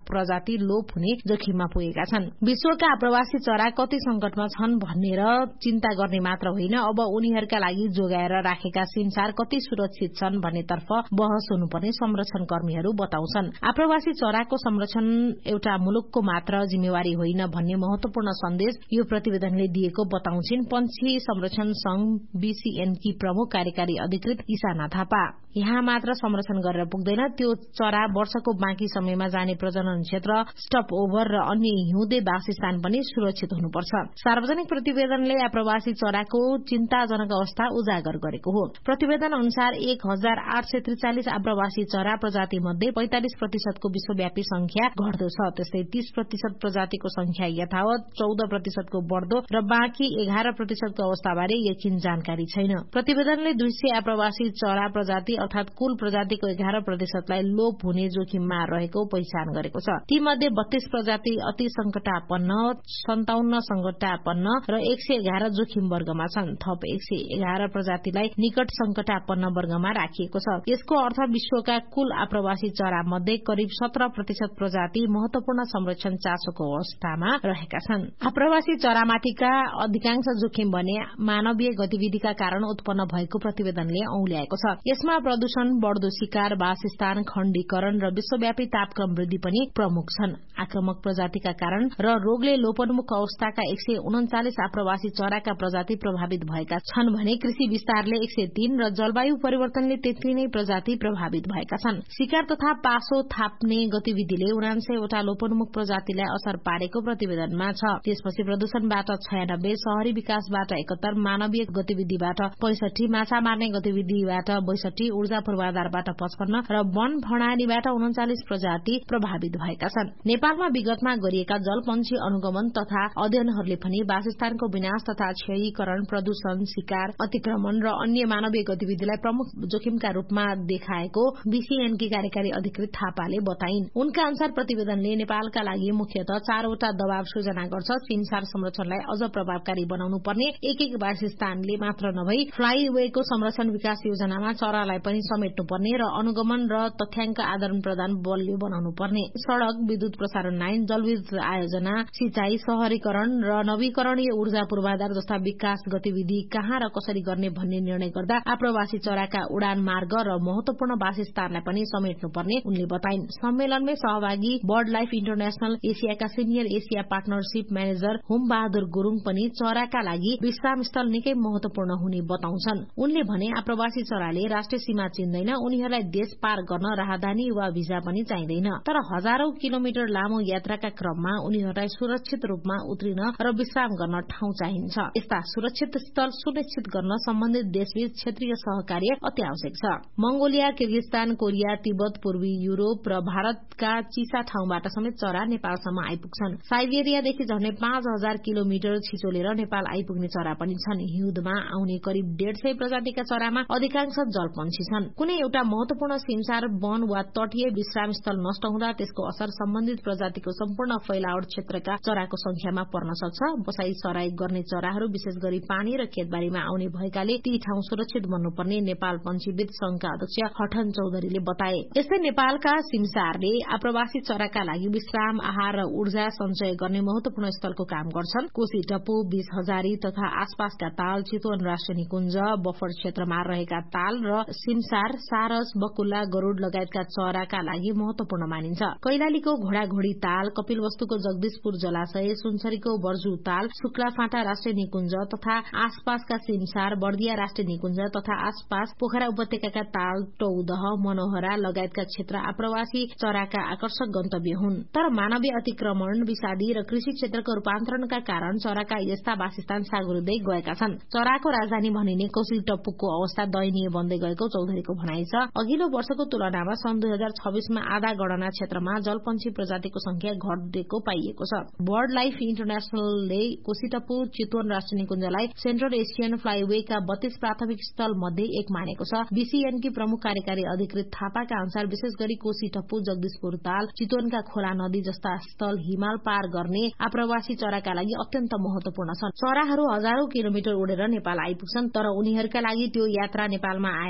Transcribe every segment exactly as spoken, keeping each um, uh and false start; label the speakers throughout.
Speaker 1: प्रजाति लोप हुने जोखिममा पुगेका छन्। विश्वका आप्रवासी चरा कति संकटमा छन् भनेर चिन्ता गर्ने मात्र होइन, अब उनीहरूका लागि जोगाएर राखेका सिमसार कति सुरक्षित छन् भन्नेतर्फ बहस हुनुपर्ने संरक्षण कर्मीहरू बताउँछन्। आप्रवासी चराको संरक्षण एउटा मुलुकको मात्र जिम्मेवारी होइन भन्ने महत्वपूर्ण सन्देश यो प्रतिवेदनले दिएको बताउँछिन् पंक्षी संरक्षण संघ बीसीएनकी प्रमुख कार्यकारी अधिकृत ईशाना थापा। यहाँ मात्र संरक्षण गरेर पुग्दैन, त्यो चरा वर्षको बाँकी समयमा जाने प्रजनन क्षेत्र, स्टप ओभर र अन्य हिउँदे वासस्थान पनि सुरक्षित हुनुपर्छ। सार्वजनिक प्रतिवेदनले आप्रवासी चराको चिन्ताजनक अवस्था उजागर गरेको हो। प्रतिवेदन अनुसार एक हजार आठ सय त्रिचालिस आप्रवासी चरा प्रजाति मध्ये पैंतालिस प्रतिशतको विश्वव्यापी संख्या घट्दो छ। त्यस्तै तीस प्रतिशत प्रजातिको संख्या यथावत, चौध प्रतिशतको बढ़दो र बाँकी एघार प्रतिशतको अवस्थाबारे यकिन जानकारी छैन। प्रतिवेदनले दुई सय आप्रवासी चरा प्रजाति अर्थात कुल प्रजातिको एघार प्रतिशतलाई लोप हुने जोखिममा रहेको पहिचान गरेको छ। ती मध्ये बत्तीस प्रजाति अति संकटापन्न, सन्ताउन्न संकटापन्न र एक सय एघार जोखिम वर्गमा छन्। थप एक सय एघार प्रजातिलाई निकट संकटापन्न वर्गमा राखिएको छ। यसको अर्थ विश्वका कुल आप्रवासी चरा मध्ये करिब सत्र प्रतिशत प्रजाति महत्वपूर्ण संरक्षण चासोको अवस्थामा रहेका छन्। आप्रवासी चरामाथिका अधिकांश जोखिम भने मानवीय गतिविधिका कारण उत्पन्न भएको प्रतिवेदनले औल्याएको छ। यसमा प्रदूषण, बढ़दो शिकार, वासस्थान खण्डीकरण र विश्वव्यापी तापक्रम वृद्धि पनि प्रमुख छन्। आक्रमक प्रजातिका कारण र रोगले लोपोन्मुख अवस्थाका एक सय उन्चालिस आप्रवासी चराका प्रजाति प्रभावित भएका छन् भने कृषि विस्तारले एक सय तीन र जलवायु परिवर्तनले त्यति नै प्रजाति प्रभावित भएका छन्। शिकार तथा पासो थाप्ने गतिविधिले उनान्सय वटा लोपोन्मुख प्रजातिलाई असर पारेको प्रतिवेदनमा छ। त्यसपछि प्रदूषणबाट छयानब्बे, शहरी विकासबाट एकहत्तर, मानवीय गतिविधिबाट पैंसठी, माछा मार्ने गतिविधिबाट बैसठी, ऊर्जा पूर्वाधारबाट पचपन्न र वन भण्डारीबाट उन्चालिस प्रजाति प्रभावित भएका छन्। नेपालमा विगतमा गरिएका जलपन्छी अनुगमन तथा अध्ययनहरूले पनि वासस्थानको विनाश तथा क्षयीकरण, प्रदूषण, शिकार, अतिक्रमण र अन्य मानवीय गतिविधिलाई प्रमुख जोखिमका रूपमा देखाएको बीसीएनकी कार्यकारी अधिकृत थापाले बताइन्। उनका अनुसार प्रतिवेदनले नेपालका लागि मुख्यतः चारवटा दबाव सृजना गर्छ। सिमसार संरक्षणलाई अझ प्रभावकारी बनाउनु पर्ने, एक एक वासस्थानले मात्र नभई फ्लाईवेको संरक्षण विकास योजनामा चरालाई पनि समेट्नु पर्ने र अनुगमन र तथ्याङ्क आदान प्रदान बलियो बनाउनु पर्ने। सड़क, विद्युत प्रसारण लाइन, जलविद्युत आयोजना, सिंचाई, शहरीकरण र नवीकरणीय ऊर्जा पूर्वाधार जस्ता विकास गतिविधि कहाँ र कसरी गर्ने भन्ने निर्णय गर्दा आप्रवासी चराका उडान मार्ग र महत्वपूर्ण वासस्थानलाई पनि समेट्नु पर्ने उनले बताइन्। सम्मेलनमै सहभागी bird life international एसियाका senior Asia partnership manager हुम बहादुर गुरूङ पनि चराका लागि विश्राम स्थल निकै महत्वपूर्ण हुने बताउँछन्। उनले भने आप्रवासी चराले राष्ट्रिय सीमा चिन्दैन, उनीहरूलाई देश पार गर्न राहदानी वा भिजा पनि चाहिँदैन, तर हजारौं किलोमिटर लामो यात्राका क्रममा उनीहरूलाई सुरक्षित रूपमा उत्रिन र विश्राम गर्न ठाउँ चाहिन्छ। यस्ता सुरक्षित स्थल सुनिश्चित गर्न सम्बन्धित देशबीच क्षेत्रीय सहकार्य अति आवश्यक छ। मंगोलिया, किर्गिस्तान, कोरिया, तिब्बत, पूर्वी युरोप र भारतका चिसा ठाउँबाट समेत चरा नेपालसम्म आइपुग्छन्। साइबेरियादेखि झण्डै पाँच हजार किलोमिटर छिचोलेर नेपाल आइपुग्ने चरा पनि छन्। हिउँदमा आउने करिब डेढ़ सय प्रजातिका चरामा अधिकांश जलपन्छी छन्। कुनै एउटा महत्वपूर्ण सिमसार, वन वा तटीय विश्राम स्थल नष्ट हुँदा त्यसको असर सम्बन्धित प्रजातिको सम्पूर्ण फैलावट क्षेत्रका चराको संख्यामा पर्न सक्छ। बसाई सराई गर्ने चराहरू विशेष गरी पानी र खेतबारीमा आउने भएकाले ती ठाउँ सुरक्षित बन्नुपर्ने नेपाल पंक्षीविद संघका अध्यक्ष हठन चौधरीले बताए। यस्तै नेपालका सिमसारले आप्रवासी चराका लागि विश्राम, आहार र ऊर्जा संचय गर्ने महत्वपूर्ण स्थलको काम गर्छन्। कोशी टप्पु, बीस हजारी तथा आसपासका ताल, चितवन राष्ट्रिय निकुञ्ज, बफर क्षेत्रमा रहेका ताल र सिमसार, सारस, बकुल्ला, गरूड लगायतका चराका लागि महत्वपूर्ण मानिन्छ। कैलालीको घोडाघोडी ताल, कपिलवस्तुको जगदीशपुर जलाशय, सुनसरीको बर्जु ताल, शुक्लाफाँटा राष्ट्रिय निकुञ्ज तथा आसपासका सिमसार, बर्दिया राष्ट्रिय निकुञ्ज तथा आसपास पोखरा उपत्यकाका ताल, टौदह, मनोहरा लगायतका क्षेत्र आप्रवासी चराका आकर्षक गन्तव्य हुन्। तर मानवीय अतिक्रमण, विषादी र कृषि क्षेत्रको रूपान्तरणका कारण चराका यस्ता वासस्थान सागुर्दै गएका छन्। चराको राजधानी भनिने कोशी टप्पुको अवस्था दयनीय बन्दै गएको चौधरीको भनाइ छ। अघिल्लो वर्षको तुलनामा सन् दुई हजार छब्बीसमा आधा गणना क्षेत्रमा जलपन्छी प्रजातिको संख्या घटेको पाइएको छ। बर्ड लाइफ इन्टरनेशनलले कोशी टप्पु चितवन राष्ट्रिय निकुञ्जलाई सेन्ट्रल एसियन फ्लाईवेका बत्तीस प्राथमिक स्थल मध्ये एक मानेको छ। बीसीएनकी प्रमुख कार्यकारी अधिकृत थापाका अनुसार विशेष गरी कोशी टप्पु, जगदीशपुर ताल, चितवनका खोला नदी जस्ता स्थल हिमाल पार गर्ने आप्रवासी चराका लागि अत्यन्त महत्वपूर्ण छन्। चराहरू हजारौं किलोमिटर उडेर नेपाल आइपुग्छन्, तर उनीहरूका लागि त्यो यात्रा नेपालमा आएर सकिँदै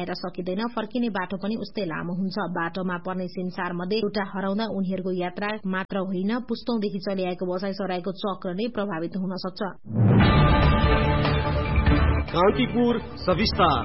Speaker 1: मिल्दैन, फर्किने बाटो पनि उस्तै लामो हुन्छ। बाटोमा पर्ने सिमसार मध्ये एउटा हराउँदा उनीहरूको यात्रा मात्र होइन, पुस्तौंदेखि चलिआएको बसाई सराईको चक्र नै प्रभावित हुन सक्छ।
Speaker 2: कान्तिपुर सविस्तार।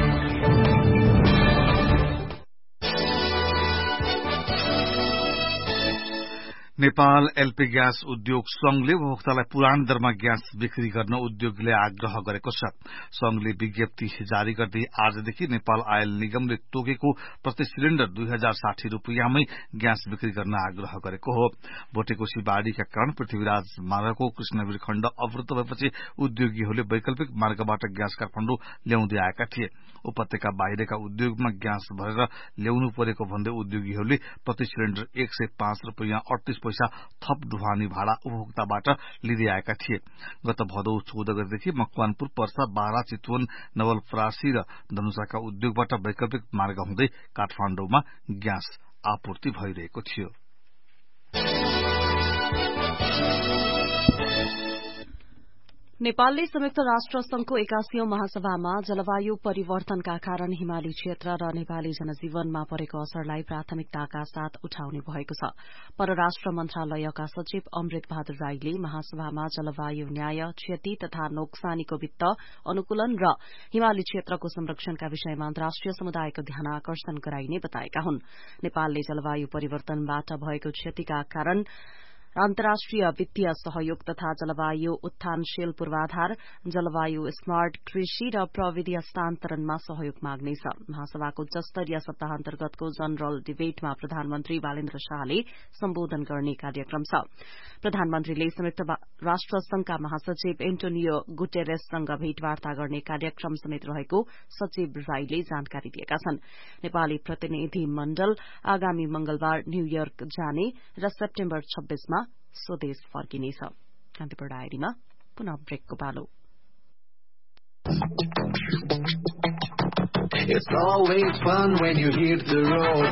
Speaker 3: नेपाल एलपी ग्यास उद्योग संघले उपभोक्तालाई पुरानो दरमा ग्यास बिक्री गर्न उद्योगले आग्रह गरेको छ। संघले विज्ञप्ति जारी गर्दै आजदेखि नेपाल आयल निगमले तोकेको प्रति सिलिण्डर दुई हजार साठी रूपियाँमै ग्यास बिक्री गर्न आग्रह गरेको हो। भोटेकोशी बाढ़ीका कारण पृथ्वीराज मार्गको कृष्णवीर खण्ड अवरुद्ध भएपछि उद्योगीहरूले वैकल्पिक मार्गबाट ग्यास काठमाडौँ ल्याउँदै आएका थिए। उपत्यका बाहिरका उद्योगमा ग्यास भरेर ल्याउनु परेको भन्दै उद्योगीहरूले प्रति सिलिण्डर एक सय पाँच रूपियाँ अडतीस पैसा थप ढुवानी भाडा उपभोक्ताबाट लिँदै आएका थिए। गत भदौ चौध गतेदेखि मकवानपुर, पर्सा, बारा, चितवन, नवलपरासी र धनुषाका उद्योगबाट वैकल्पिक मार्ग हुँदै काठमाडौँमा ग्यास आपूर्ति भइरहेको थियो।
Speaker 4: नेपालले संयुक्त राष्ट्र संघको एकासीौं महासभामा जलवायु परिवर्तनका कारण हिमाली क्षेत्र र नेपाली जनजीवनमा परेको असरलाई प्राथमिकताका साथ उठाउने भएको छ। परराष्ट्र मन्त्रालयका सचिव अमृत बहादुर राईले महासभामा जलवायु न्याय, क्षति तथा नोक्सानीको वित्त अनुकूलन र हिमाली क्षेत्रको संरक्षणका विषयमा अन्तर्राष्ट्रिय समुदायको ध्यान आकर्षण गराइने बताएका हुन्। नेपालले जलवायु परिवर्तनबाट भएको क्षतिका कारण अन्तर्राष्ट्रिय वित्तीय सहयोग तथा जलवायु उत्थानशील पूर्वाधार, जलवायु स्मार्ट कृषि र प्रविधि हस्तान्तरणमा सहयोग माग्नेछ। महासभाको उच्च स्तरीय सप्ताह अन्तर्गतको जनरल डिबेटमा प्रधानमन्त्री बालेन्द्र शाहले सम्बोधन गर्ने कार्यक्रम छ। प्रधानमन्त्रीले संयुक्त राष्ट्र संघका महासचिव एन्टोनियो गुटेरेससँग भेटवार्ता गर्ने कार्यक्रम समेत रहेको सचिव राईले जानकारी दिएका छन्। नेपाली प्रतिनिधि मण्डल आगामी मंगलबार न्यूयोर्क जाने र सेप्टेम्बर छब्बीसमा स्वदेश फर्किनेछ। कान्तिपुर डायरीमा पुनः ब्रेकको पालो।
Speaker 5: It's always fun when you hit the road.